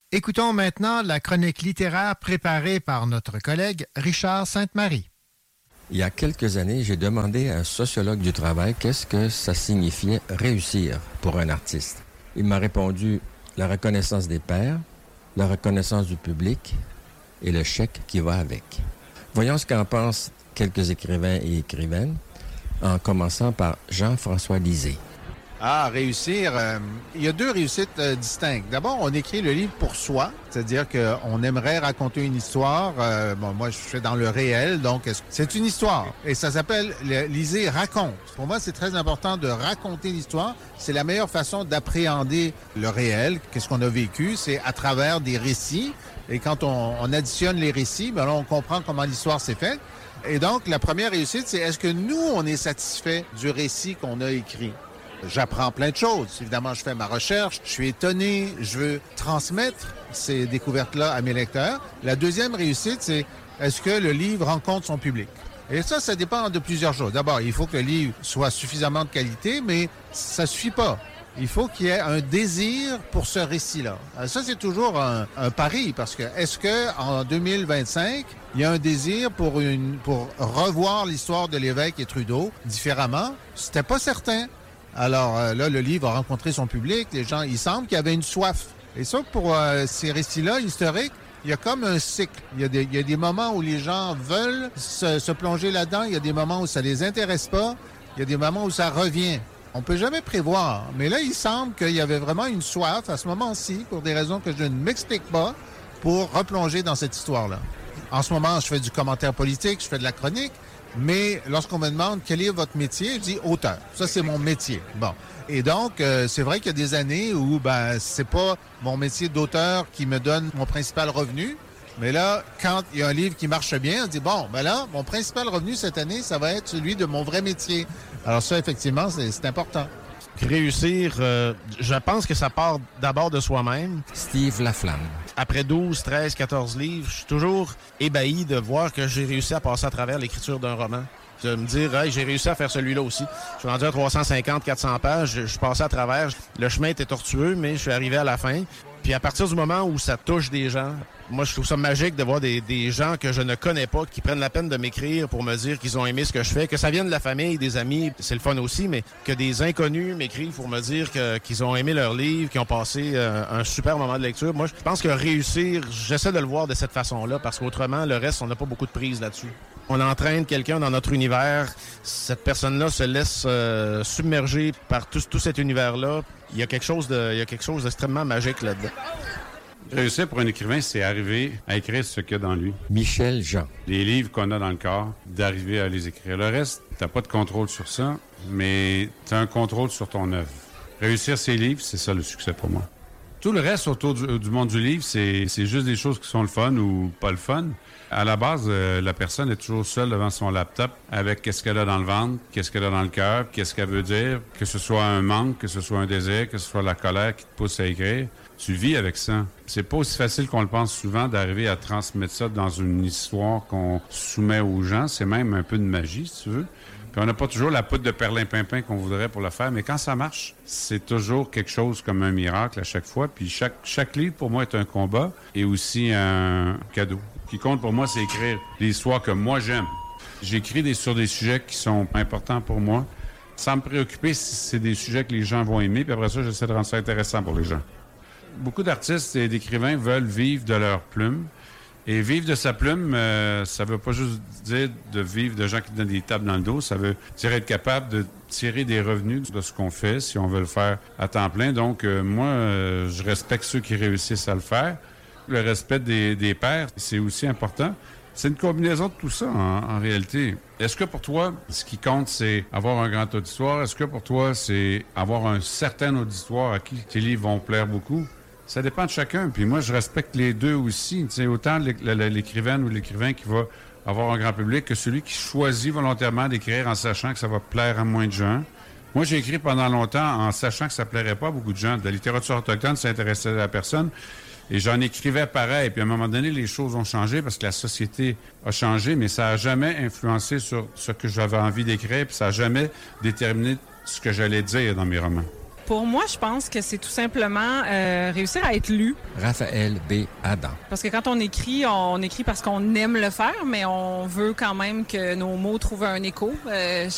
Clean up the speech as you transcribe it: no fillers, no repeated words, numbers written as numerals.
Écoutons maintenant la chronique littéraire préparée par notre collègue Richard Sainte-Marie. Il y a quelques années, j'ai demandé à un sociologue du travail qu'est-ce que ça signifiait réussir pour un artiste. Il m'a répondu la reconnaissance des pairs, la reconnaissance du public et le chèque qui va avec. Voyons ce qu'en pensent quelques écrivains et écrivaines, en commençant par Jean-François Lisée. Réussir, il y a deux réussites distinctes. D'abord, on écrit le livre pour soi, c'est-à-dire qu'on aimerait raconter une histoire. Moi, je suis dans le réel, donc c'est une histoire. Et ça s'appelle Lisée raconte. Pour moi, c'est très important de raconter l'histoire. C'est la meilleure façon d'appréhender le réel. Qu'est-ce qu'on a vécu? C'est à travers des récits. Et quand on additionne les récits, là, on comprend comment l'histoire s'est faite. Et donc, la première réussite, c'est est-ce que nous, on est satisfait du récit qu'on a écrit? J'apprends plein de choses. Évidemment, je fais ma recherche, je suis étonné, je veux transmettre ces découvertes-là à mes lecteurs. La deuxième réussite, c'est est-ce que le livre rencontre son public? Et ça dépend de plusieurs choses. D'abord, il faut que le livre soit suffisamment de qualité, mais ça suffit pas. Il faut qu'il y ait un désir pour ce récit-là. Ça, c'est toujours un pari, parce que est-ce que en 2025, il y a un désir pour revoir l'histoire de l'évêque et Trudeau différemment? C'était pas certain. Alors là, le livre a rencontré son public. Les gens, il semble qu'il y avait une soif. Et ça, pour ces récits-là historiques, il y a comme un cycle. Il y a des moments où les gens veulent se plonger là-dedans. Il y a des moments où ça les intéresse pas. Il y a des moments où ça revient. On peut jamais prévoir. Mais là, il semble qu'il y avait vraiment une soif à ce moment-ci, pour des raisons que je ne m'explique pas, pour replonger dans cette histoire-là. En ce moment, je fais du commentaire politique, je fais de la chronique. Mais lorsqu'on me demande quel est votre métier, je dis auteur. Ça, c'est mon métier. Bon. Et donc, c'est vrai qu'il y a des années où, c'est pas mon métier d'auteur qui me donne mon principal revenu. Mais là, quand il y a un livre qui marche bien, on dit, là, mon principal revenu cette année, ça va être celui de mon vrai métier. Alors ça, effectivement, c'est important. Réussir, je pense que ça part d'abord de soi-même. Steve Laflamme. Après 12, 13, 14 livres, je suis toujours ébahi de voir que j'ai réussi à passer à travers l'écriture d'un roman. De me dire, hey, j'ai réussi à faire celui-là aussi. Je suis rendu à 350, 400 pages, je suis passé à travers. Le chemin était tortueux, mais je suis arrivé à la fin. Puis à partir du moment où ça touche des gens, moi, je trouve ça magique de voir des gens que je ne connais pas, qui prennent la peine de m'écrire pour me dire qu'ils ont aimé ce que je fais, que ça vienne de la famille, des amis, c'est le fun aussi, mais que des inconnus m'écrivent pour me dire qu'ils ont aimé leur livre, qu'ils ont passé un super moment de lecture. Moi, je pense que réussir, j'essaie de le voir de cette façon-là, parce qu'autrement, le reste, on n'a pas beaucoup de prise là-dessus. On entraîne quelqu'un dans notre univers, cette personne-là se laisse submerger par tout cet univers-là. Il y a quelque chose d'extrêmement magique là-dedans. Réussir pour un écrivain, c'est arriver à écrire ce qu'il y a dans lui. Michel Jean. Les livres qu'on a dans le corps, d'arriver à les écrire. Le reste, t'as pas de contrôle sur ça, mais t'as un contrôle sur ton œuvre. Réussir ses livres, c'est ça le succès pour moi. Tout le reste autour du monde du livre, c'est juste des choses qui sont le fun ou pas le fun. À la base, la personne est toujours seule devant son laptop avec qu'est-ce qu'elle a dans le ventre, qu'est-ce qu'elle a dans le cœur, qu'est-ce qu'elle veut dire, que ce soit un manque, que ce soit un désir, que ce soit la colère qui te pousse à écrire. Tu vis avec ça. C'est pas aussi facile qu'on le pense souvent d'arriver à transmettre ça dans une histoire qu'on soumet aux gens. C'est même un peu de magie, si tu veux. Puis on n'a pas toujours la poudre de perlimpinpin qu'on voudrait pour le faire, mais quand ça marche, c'est toujours quelque chose comme un miracle à chaque fois. Puis chaque livre, pour moi, est un combat et aussi un cadeau. Ce qui compte pour moi, c'est écrire l'histoire que moi, j'aime. J'écris sur des sujets qui sont importants pour moi, sans me préoccuper si c'est des sujets que les gens vont aimer. Puis après ça, j'essaie de rendre ça intéressant pour les gens. Beaucoup d'artistes et d'écrivains veulent vivre de leur plume. Et vivre de sa plume, ça veut pas juste dire de vivre de gens qui donnent des tapes dans le dos. Ça veut dire être capable de tirer des revenus de ce qu'on fait, si on veut le faire à temps plein. Donc, moi, je respecte ceux qui réussissent à le faire. Le respect des pairs, c'est aussi important. C'est une combinaison de tout ça, en réalité. Est-ce que pour toi, ce qui compte, c'est avoir un grand auditoire? Est-ce que pour toi, c'est avoir un certain auditoire à qui tes livres vont plaire beaucoup? Ça dépend de chacun. Puis moi, je respecte les deux aussi. Tu sais, autant l'écrivaine ou l'écrivain qui va avoir un grand public que celui qui choisit volontairement d'écrire en sachant que ça va plaire à moins de gens. Moi, j'ai écrit pendant longtemps en sachant que ça plairait pas à beaucoup de gens. De la littérature autochtone, ça intéressait la personne. Et j'en écrivais pareil. Puis à un moment donné, les choses ont changé parce que la société a changé, mais ça a jamais influencé sur ce que j'avais envie d'écrire. Puis ça a jamais déterminé ce que j'allais dire dans mes romans. Pour moi, je pense que c'est tout simplement réussir à être lu. Raphaël B. Adam. Parce que quand on écrit parce qu'on aime le faire, mais on veut quand même que nos mots trouvent un écho